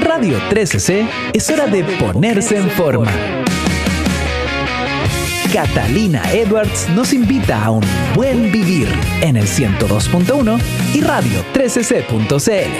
Radio 13C es hora de ponerse en forma. Catalina Edwards nos invita a un buen vivir en el 102.1 y Radio 13C.cl.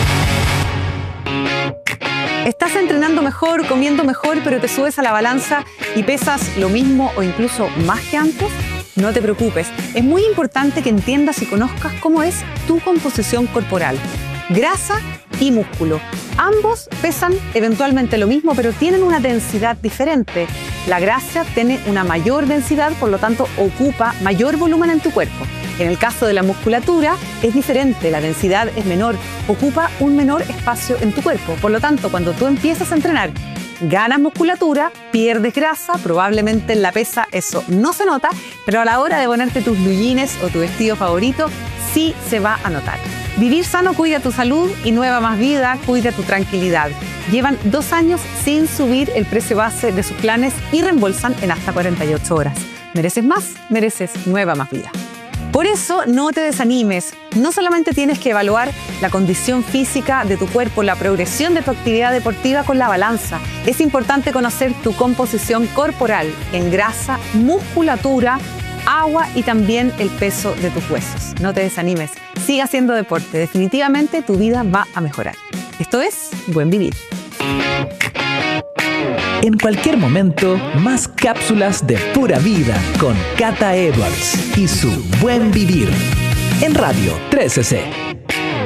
¿Estás entrenando mejor, comiendo mejor, pero te subes a la balanza y pesas lo mismo o incluso más que antes? No te preocupes, es muy importante que entiendas y conozcas cómo es tu composición corporal. Grasa y músculo. Ambos pesan eventualmente lo mismo, pero tienen una densidad diferente. La grasa tiene una mayor densidad, por lo tanto ocupa mayor volumen en tu cuerpo. En el caso de la musculatura es diferente, la densidad es menor, ocupa un menor espacio en tu cuerpo. Por lo tanto, cuando tú empiezas a entrenar, ganas musculatura, pierdes grasa, probablemente en la pesa eso no se nota, pero a la hora de ponerte tus blue jeans o tu vestido favorito, sí se va a notar. Vivir Sano cuida tu salud y Nueva Más Vida cuida tu tranquilidad. Llevan 2 años sin subir el precio base de sus planes y reembolsan en hasta 48 horas. ¿Mereces más? Mereces Nueva Más Vida. Por eso no te desanimes. No solamente tienes que evaluar la condición física de tu cuerpo, la progresión de tu actividad deportiva con la balanza. Es importante conocer tu composición corporal en grasa, musculatura, agua y también el peso de tus huesos. No te desanimes. Sigue haciendo deporte. Definitivamente tu vida va a mejorar. Esto es Buen Vivir. En cualquier momento, más cápsulas de pura vida con Cata Edwards y su Buen Vivir en Radio 13C.